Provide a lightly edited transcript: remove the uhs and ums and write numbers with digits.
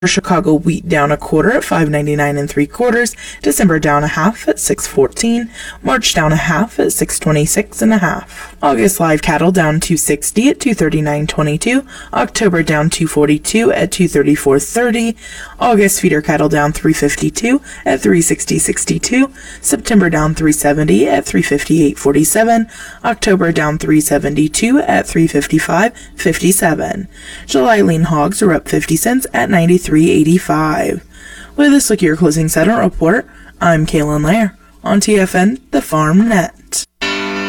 Chicago wheat down a quarter at $5.99 3/4. December down a half at $6.14. March down a half at $6.26 1/2. August live cattle down $2.60 at $239.22. October down $2.42 at $234.30. August feeder cattle down $3.52 at $360.62. September down $3.70 at $358.47. October down $3.72 at $355.57. July lean hogs are up 50 cents at 93.85. With this, look at your closing settlement report. I'm Kaylin Lair on TFN, the Farm Net.